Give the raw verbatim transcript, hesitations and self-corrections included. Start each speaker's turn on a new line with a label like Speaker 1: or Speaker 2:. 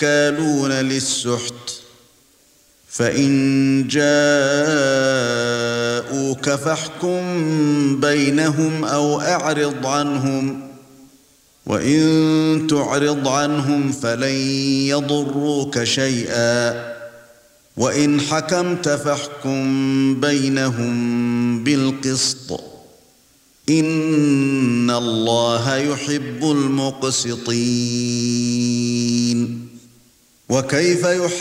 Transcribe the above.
Speaker 1: أكالون للسحت فإن جاءوك فاحكم بينهم أو أعرض عنهم وإن تعرض عنهم فلن يضروك شيئا وإن حكمت فاحكم بينهم بالقسط إن الله يحب المقسطين وكيف